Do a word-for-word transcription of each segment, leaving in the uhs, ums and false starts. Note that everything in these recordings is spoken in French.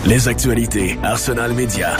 Les actualités Arsenal Média.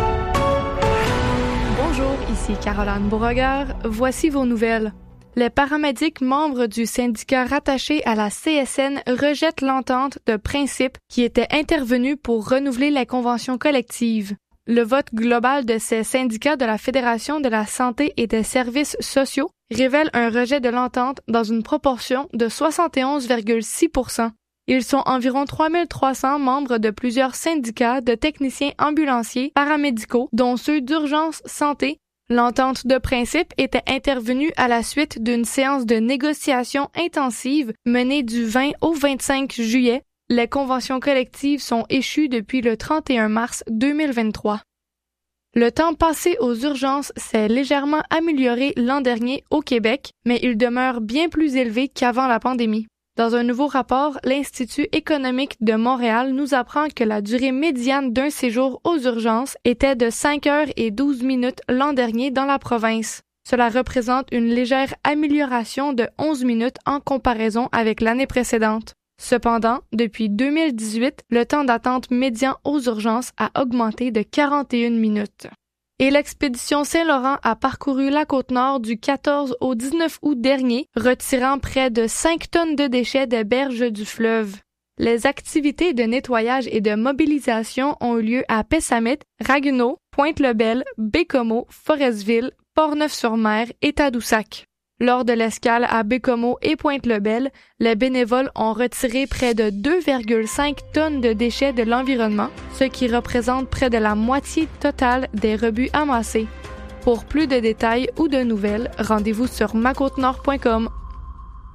Bonjour, ici Caroline Beauregard. Voici vos nouvelles. Les paramédics membres du syndicat rattaché à la C S N rejettent l'entente de principe qui était intervenue pour renouveler les conventions collectives. Le vote global de ces syndicats de la Fédération de la santé et des services sociaux révèle un rejet de l'entente dans une proportion de soixante et onze virgule six pour cent. Ils sont environ trois mille trois cents membres de plusieurs syndicats de techniciens ambulanciers paramédicaux, dont ceux d'urgence santé. L'entente de principe était intervenue à la suite d'une séance de négociation intensive menée du vingt au vingt-cinq juillet. Les conventions collectives sont échues depuis le trente et un mars deux mille vingt-trois. Le temps passé aux urgences s'est légèrement amélioré l'an dernier au Québec, mais il demeure bien plus élevé qu'avant la pandémie. Dans un nouveau rapport, l'Institut économique de Montréal nous apprend que la durée médiane d'un séjour aux urgences était de cinq heures et douze minutes l'an dernier dans la province. Cela représente une légère amélioration de onze minutes en comparaison avec l'année précédente. Cependant, depuis deux mille dix-huit, le temps d'attente médian aux urgences a augmenté de quarante et une minutes. Et l'expédition Saint-Laurent a parcouru la Côte-Nord du quatorze au dix-neuf août dernier, retirant près de cinq tonnes de déchets des berges du fleuve. Les activités de nettoyage et de mobilisation ont eu lieu à Pessamit, Ragueneau, Pointe-le-Bel, Bécomo, Forestville, Portneuf-sur-Mer et Tadoussac. Lors de l'escale à Bécomo et Pointe-le-Bel, les bénévoles ont retiré près de deux virgule cinq tonnes de déchets de l'environnement, ce qui représente près de la moitié totale des rebuts amassés. Pour plus de détails ou de nouvelles, rendez-vous sur ma côte nord point com.